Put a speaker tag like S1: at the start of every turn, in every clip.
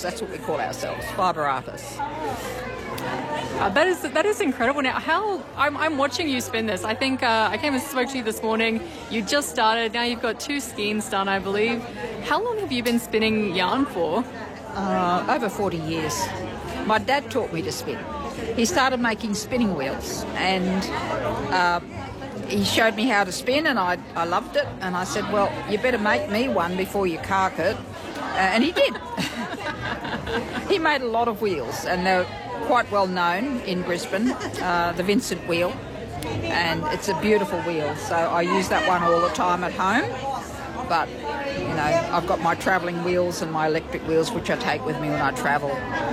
S1: artists. That's what we call ourselves, fibre artists.
S2: That is incredible. Now, I'm watching you spin this. I think I came and spoke to you this morning. You just started. Now you've got 2 skeins done, I believe. How long have you been spinning yarn for?
S1: Over 40 years. My dad taught me to spin. He started making spinning wheels, and he showed me how to spin, and I loved it. And I said, well, you better make me one before you cark it. And he did. He made a lot of wheels, and they're quite well known in Brisbane, the Vincent wheel, and it's a beautiful wheel. So I use that one all the time at home. But, you know, I've got my travelling wheels and my electric wheels, which I take with me when I travel.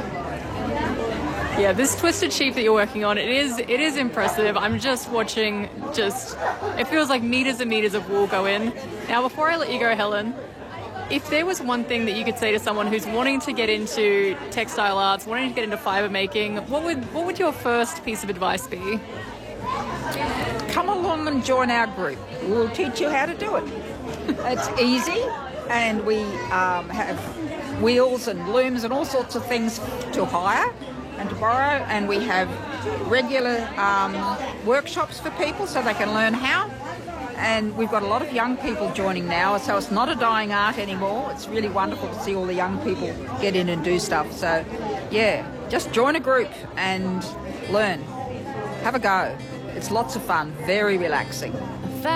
S2: Yeah, this twisted sheep that you're working on, it is impressive. I'm just watching, it feels like meters and meters of wool go in. Now, before I let you go, Helen, if there was one thing that you could say to someone who's wanting to get into textile arts, wanting to get into fibre making, what would your first piece of advice be?
S1: Come along and join our group. We'll teach you how to do it. It's easy, and we have wheels and looms and all sorts of things to hire and to borrow, and we have regular workshops for people so they can learn how. And we've got a lot of young people joining now, so it's not a dying art anymore. It's really wonderful to see all the young people get in and do stuff. So, yeah, just join a group and learn. Have a go. It's lots of fun, very relaxing.